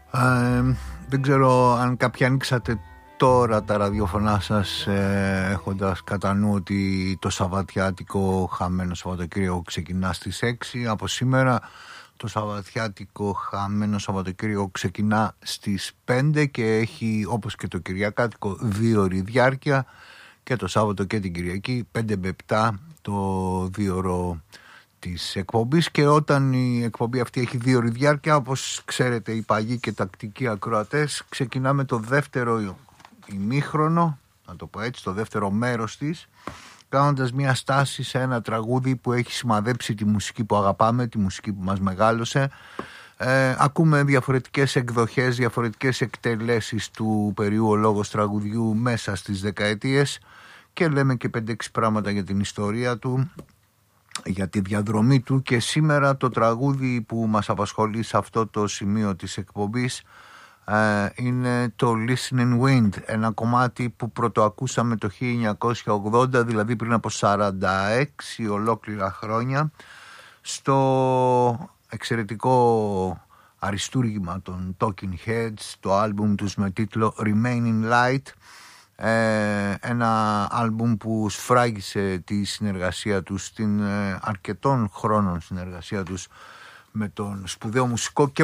Δεν ξέρω αν κάποιοι ανοίξατε τώρα τα ραδιόφωνά σας έχοντας κατά νου ότι το Σαββατιάτικο χαμένο Σαββατοκύριακο ξεκινά στις 6. Από σήμερα το Σαββατιάτικο χαμένο Σαββατοκύριακο ξεκινά στις 5 και έχει, όπως και το Κυριακάτικο, 2 ώρη διάρκεια, και το Σάββατο και την Κυριακή 5 με 7 το 2 ώρο της εκπομπής. Και όταν η εκπομπή αυτή έχει 2 ώρη διάρκεια, όπως ξέρετε οι παγιοί και τακτικοί ακροατές, ξεκινάμε το δεύτερο ημίχρονο, να το πω έτσι, το δεύτερο μέρος της, κάνοντας μια στάση σε ένα τραγούδι που έχει σημαδέψει τη μουσική που αγαπάμε, τη μουσική που μας μεγάλωσε. Ακούμε διαφορετικές εκδοχές, διαφορετικές εκτελέσεις του περιού ο λόγος τραγουδιού μέσα στις δεκαετίες και λέμε και 5-6 πράγματα για την ιστορία του, για τη διαδρομή του. Και σήμερα το τραγούδι που μας απασχολεί σε αυτό το σημείο της εκπομπής είναι το Listening Wind, ένα κομμάτι που πρωτοακούσαμε το 1980, δηλαδή πριν από 46 ολόκληρα χρόνια, στο εξαιρετικό αριστούργημα των Talking Heads, το άλμπουμ τους με τίτλο Remaining Light, ένα άλμπουμ που σφράγισε τη συνεργασία τους, την αρκετών χρόνων συνεργασία τους με τον σπουδαίο μουσικό και